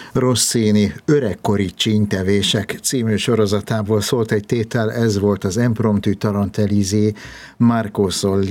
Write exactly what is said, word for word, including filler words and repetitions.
Rossini Öregkori csínytevések című sorozatából szólt egy tétel, ez volt az Impromptu Tarantellizé Marco Solli